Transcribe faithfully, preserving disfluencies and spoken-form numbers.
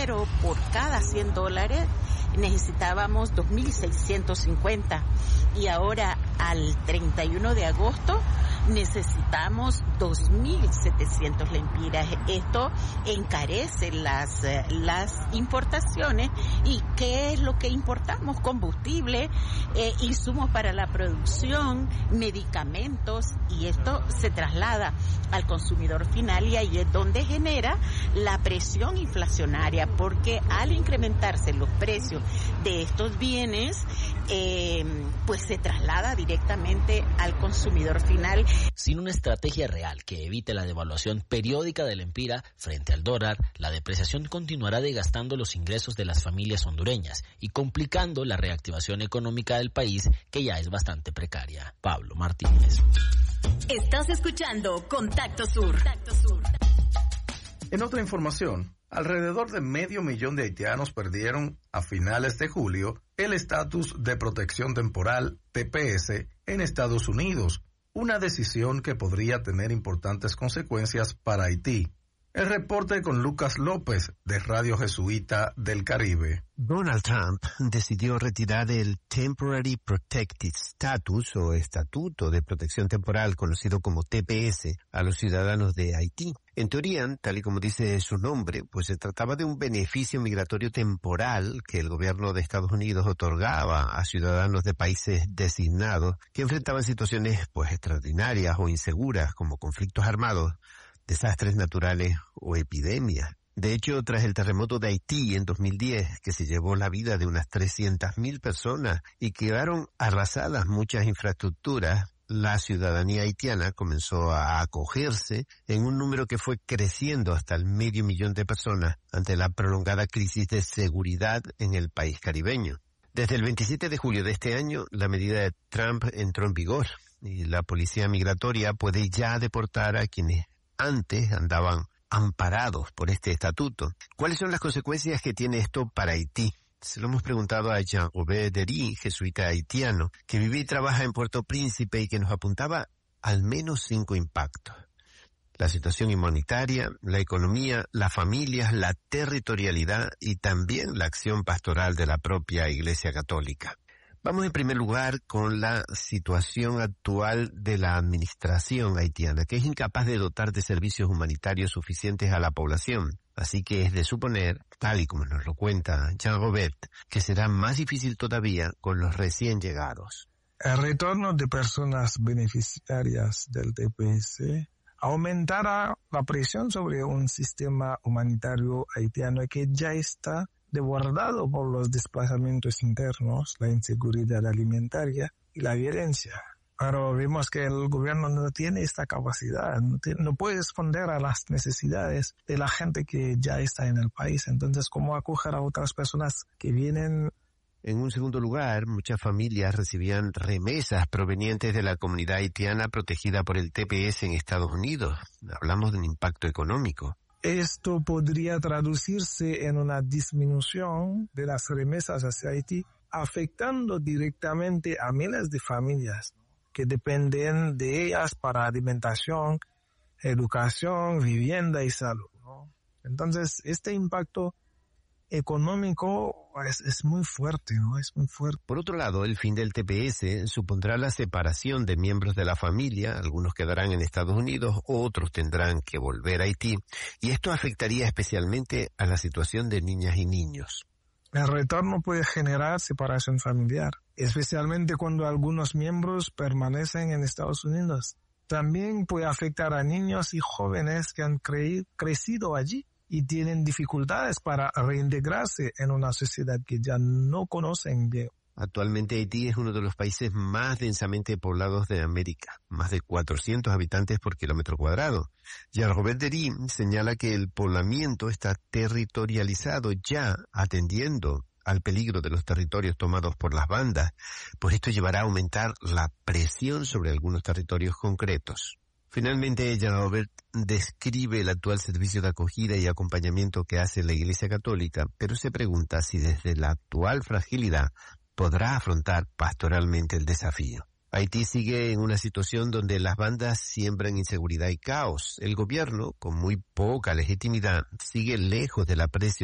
pero por cada cien dólares necesitábamos dos mil seiscientos cincuenta y ahora al treinta y uno de agosto necesitamos dos mil setecientos lempiras. Esto encarece las, las importaciones. ¿Y qué es lo que importamos? Combustible, eh, insumos para la producción, medicamentos, y esto se traslada al consumidor final y ahí es donde genera la presión inflacionaria, porque al incrementarse los precios de estos bienes, eh, pues se traslada directamente al consumidor final. Sin una estrategia real que evite la devaluación periódica del lempira frente al dólar, la depreciación continuará desgastando los ingresos de las familias hondureñas y complicando la reactivación económica del país, que ya es bastante precaria. Pablo Martínez. Estás escuchando Contacto Sur. Contacto Sur. En otra información, alrededor de medio millón de haitianos perdieron a finales de julio el estatus de protección temporal T P S en Estados Unidos, una decisión que podría tener importantes consecuencias para Haití. El reporte con Lucas López, de Radio Jesuita del Caribe. Donald Trump decidió retirar el Temporary Protected Status o Estatuto de Protección Temporal, conocido como T P S, a los ciudadanos de Haití. En teoría, tal y como dice su nombre, pues se trataba de un beneficio migratorio temporal que el gobierno de Estados Unidos otorgaba a ciudadanos de países designados que enfrentaban situaciones pues extraordinarias o inseguras, como conflictos armados, desastres naturales o epidemias. De hecho, tras el terremoto de Haití en dos mil diez, que se llevó la vida de unas trescientas mil personas y quedaron arrasadas muchas infraestructuras, la ciudadanía haitiana comenzó a acogerse en un número que fue creciendo hasta el medio millón de personas ante la prolongada crisis de seguridad en el país caribeño. Desde el veintisiete de julio de este año, la medida de Trump entró en vigor y la policía migratoria puede ya deportar a quienes antes andaban amparados por este estatuto. ¿Cuáles son las consecuencias que tiene esto para Haití? Se lo hemos preguntado a Jean-Robert Dery, jesuita haitiano, que vive y trabaja en Puerto Príncipe y que nos apuntaba al menos cinco impactos. La situación humanitaria, la economía, las familias, la territorialidad y también la acción pastoral de la propia Iglesia Católica. Vamos en primer lugar con la situación actual de la administración haitiana, que es incapaz de dotar de servicios humanitarios suficientes a la población. Así que es de suponer, tal y como nos lo cuenta Jean-Robert, que será más difícil todavía con los recién llegados. El retorno de personas beneficiarias del T P S aumentará la presión sobre un sistema humanitario haitiano que ya está desbordado por los desplazamientos internos, la inseguridad alimentaria y la violencia. Pero vemos que el gobierno no tiene esta capacidad, no, tiene, no puede responder a las necesidades de la gente que ya está en el país. Entonces, ¿cómo acoger a otras personas que vienen? En un segundo lugar, muchas familias recibían remesas provenientes de la comunidad haitiana protegida por el T P S en Estados Unidos. Hablamos de un impacto económico. Esto podría traducirse en una disminución de las remesas hacia Haití, afectando directamente a miles de familias que dependen de ellas para alimentación, educación, vivienda y salud, ¿no? Entonces, este impacto económico es, es muy fuerte, ¿no? Es muy fuerte. Por otro lado, el fin del T P S supondrá la separación de miembros de la familia. Algunos quedarán en Estados Unidos, otros tendrán que volver a Haití, y esto afectaría especialmente a la situación de niñas y niños. El retorno puede generar separación familiar, especialmente cuando algunos miembros permanecen en Estados Unidos. También puede afectar a niños y jóvenes que han cre- crecido allí y tienen dificultades para reintegrarse en una sociedad que ya no conocen bien. Actualmente Haití es uno de los países más densamente poblados de América, más de cuatrocientos habitantes por kilómetro cuadrado. Jean-Robert Dery señala que el poblamiento está territorializado ya, atendiendo al peligro de los territorios tomados por las bandas, pues esto llevará a aumentar la presión sobre algunos territorios concretos. Finalmente, Jean-Robert describe el actual servicio de acogida y acompañamiento que hace la Iglesia Católica, pero se pregunta si desde la actual fragilidad podrá afrontar pastoralmente el desafío. Haití sigue en una situación donde las bandas siembran inseguridad y caos. El gobierno, con muy poca legitimidad, sigue lejos del aprecio